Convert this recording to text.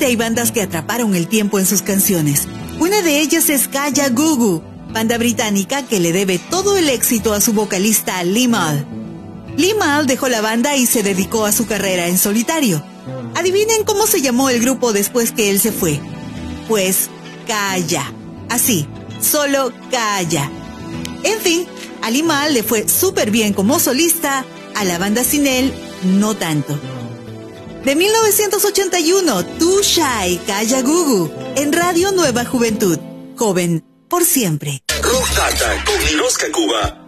Ciertamente hay bandas que atraparon el tiempo en sus canciones. Una de ellas es Kaya Gugu, banda británica que le debe todo el éxito a su vocalista Limahl. Limahl dejó la banda y se dedicó a su carrera en solitario. Adivinen cómo se llamó el grupo después que él se fue. Pues Kaya. Así, solo Kaya. En fin, a Limahl le fue súper bien como solista, a la banda sin él, no tanto. De 1981, Too Shy, Kaya Gugu, en Radio Nueva Juventud. Joven por siempre. Rock Data con Niroska Cuba.